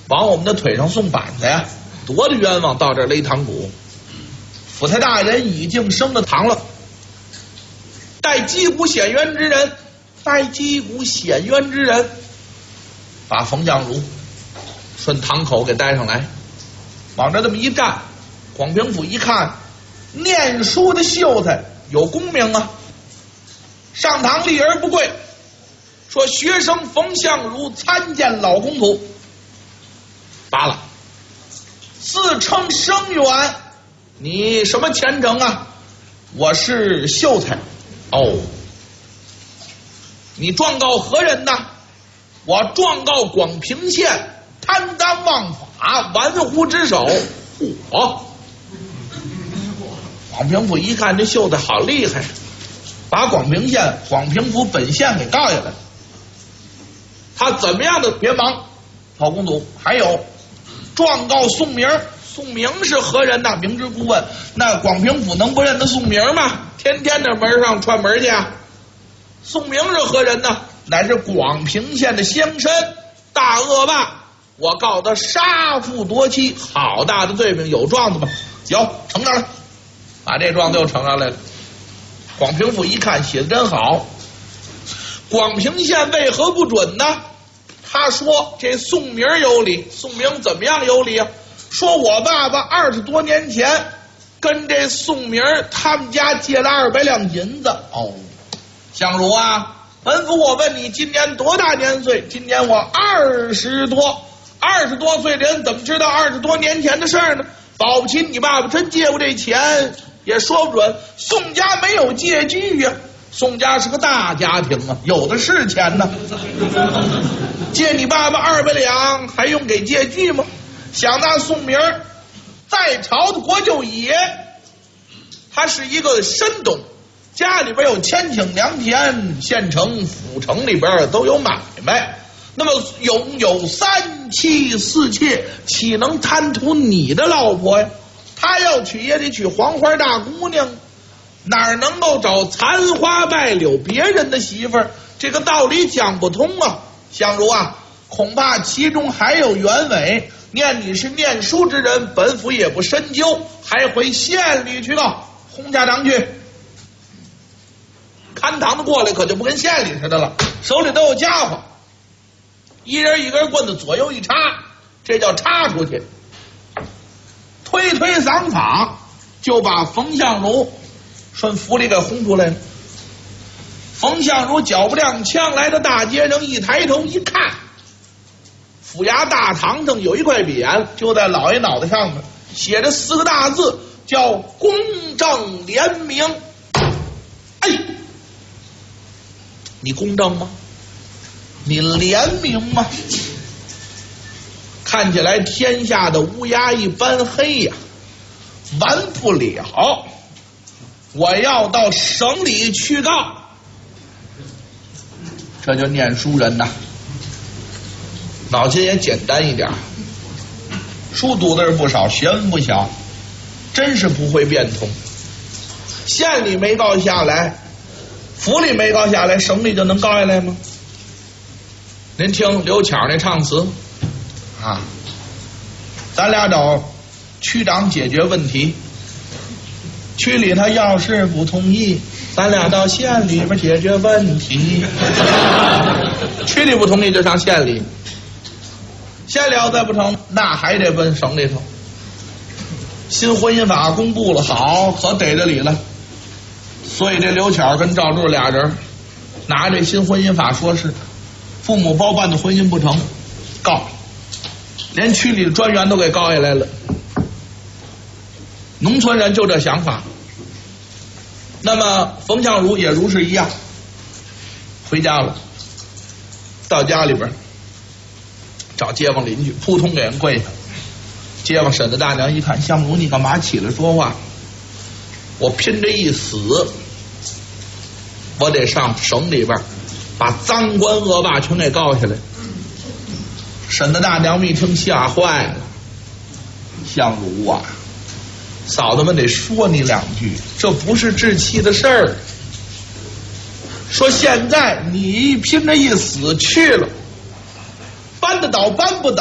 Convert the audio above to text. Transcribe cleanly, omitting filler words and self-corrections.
往我们的腿上送板子呀，多的冤枉到这儿勒堂鼓。府台大人已经升了堂了，带击鼓显冤之人，把冯相如顺堂口给带上来，往这这么一站，广平府一看，念书的秀才有功名啊，上堂立而不跪，说学生冯相如参见老公仆。罢了，自称生员，你什么前程啊？我是秀才。哦，你状告何人呢？我状告广平县贪赃枉法，玩忽职守。广平府一看这秀才好厉害，把广平府本县给告下来。他怎么样的别忙，老公主还有状告宋明。宋明是何人呢？明知故问。那广平府能不认得宋明吗？天天的门上串门去啊。宋明是何人呢？乃是广平县的乡绅，大恶霸。我告他杀父夺妻，好大的罪名，有状子吗？有，呈上来。把这状子又呈上来了。广平府一看，写的真好。广平县为何不准呢？他说这宋明有理。宋明怎么样有理啊？说我爸爸20多年前跟这宋明他们家借了200两银子。哦，相如啊，本府我问你今年多大年岁？今年我20多岁的人怎么知道20多年前的事儿呢？保不齐你爸爸真借过这钱，也说不准。宋家没有借据呀，宋家是个大家庭啊，有的是钱呢。借你爸爸200两还用给借据吗？想那宋明在朝的国舅爷，他是一个绅董，家里边有千顷良田，县城府城里边都有买卖，那么拥有3妻4妾，岂能贪图你的老婆呀？他要娶也得娶黄花大姑娘，哪能够找残花败柳别人的媳妇儿？这个道理讲不通啊。相如啊，恐怕其中还有原委。念你是念书之人，本府也不深究，还回县里去告，轰家长去。看堂的过来可就不跟县里似的了，手里都有家伙，一人一根棍子左右一插，这叫插出去。推搡搡就把冯相如顺府里给轰出来了。冯相如脚不踉跄来到大街上，一抬头一看，府衙大堂上有一块匾，就在老爷脑袋上面写着4个大字，叫公正廉明。哎，你公正吗？你廉明吗？看起来天下的乌鸦一般黑呀，完不了，我要到省里去告。这就念书人呐，脑筋也简单一点，书读的是不少，学问不小，真是不会变通。县里没告下来，府里没告下来，省里就能告下来吗？您听刘巧那唱词啊，咱俩找区长解决问题，区里他要是不同意，咱俩到县里边解决问题。区里不同意就上县里，县里要再不成，那还得奔省里头。新婚姻法公布了，好，可逮着理了。所以这刘巧跟赵柱俩人拿这新婚姻法说事，父母包办的婚姻不成，告，连区里的专员都给告下来了。农村人就这想法。那么冯相如也如是一样，回家了，到家里边找街坊邻居，扑通给人跪下。街坊婶子大娘一看，相如你干嘛起来说话？我拼这一死，我得上省里边把赃官恶霸全给告下来。婶子大娘们一听吓坏了，相如啊，嫂子们得说你2句，这不是置气的事儿。说现在你拼着一死去了，搬得倒搬不倒。